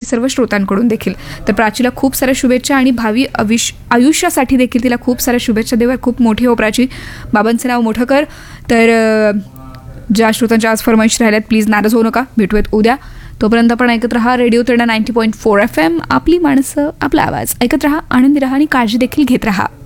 सर्व श्रोतांकडून देखील. तर प्राचीला खूप साऱ्या शुभेच्छा आणि भावी आयुष्यासाठी देखील तिला खूप साऱ्या शुभेच्छा देवा. खूप मोठी हो प्राची, बाबांचं नाव मोठं कर. तर ज्या श्रोतांच्या आज फरमाईश राहिल्यात प्लीज नाराज होऊ नका. भेटूयात उद्या. तोपर्यंत आपण ऐकत रहा रेडिओ तिरडा 90.4 FM. आपली माणसं, आपला आवाज. ऐकत रहा, आनंदी रहा आणि काळजी देखील घेत रहा.